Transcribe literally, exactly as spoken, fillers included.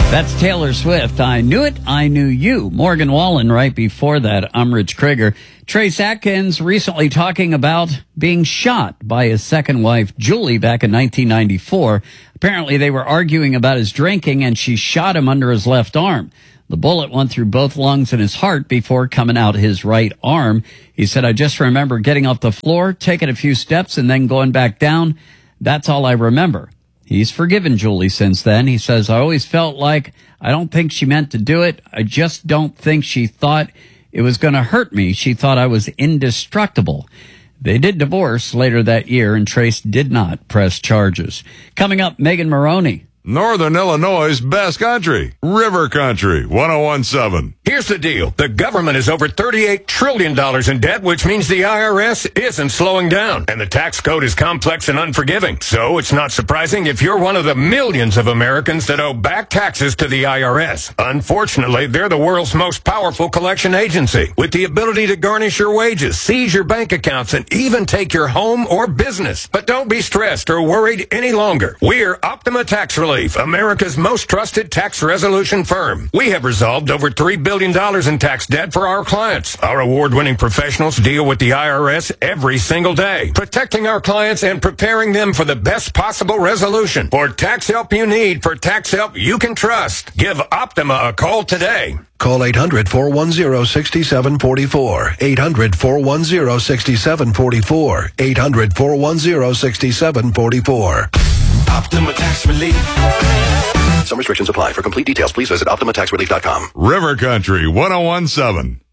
That's Taylor Swift. I Knew It, I Knew You. Morgan Wallen right before that. I'm Rich Krieger. Trace Atkins recently talking about being shot by his second wife, Julie, back in nineteen ninety-four. Apparently they were arguing about his drinking and she shot him under his left arm. The bullet went through both lungs and his heart before coming out his right arm. He said, I just remember getting off the floor, taking a few steps and then going back down. That's all I remember. He's forgiven Julie since then. He says, I always felt like I don't think she meant to do it. I just don't think she thought it was going to hurt me. She thought I was indestructible. They did divorce later that year, and Trace did not press charges. Coming up, Megan Maroney. Northern Illinois' best country, River Country, one oh one point seven. Here's the deal. The government is over thirty-eight trillion dollars in debt, which means the I R S isn't slowing down. And the tax code is complex and unforgiving. So it's not surprising if you're one of the millions of Americans that owe back taxes to the I R S. Unfortunately, they're the world's most powerful collection agency, with the ability to garnish your wages, seize your bank accounts, and even take your home or business. But don't be stressed or worried any longer. We're Optima Tax Relief, America's most trusted tax resolution firm. We have resolved over three billion dollars in tax debt for our clients. Our award-winning professionals deal with the I R S every single day, protecting our clients and preparing them for the best possible resolution. For tax help you need, for tax help you can trust, give Optima a call today. Call eight hundred, four one zero, six seven four four. eight hundred, four one zero, six seven four four. eight hundred, four one zero, six seven four four. Optima Tax Relief. Some restrictions apply. For complete details, please visit Optima Tax Relief dot com. River Country, one oh one point seven.